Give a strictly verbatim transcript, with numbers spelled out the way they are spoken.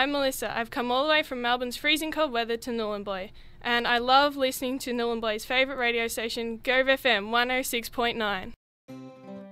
I'm Melissa. I've come all the way from Melbourne's freezing cold weather to Nhulunbuy, and I love listening to Nhulunbuy's favourite radio station, Gove F M one oh six point nine.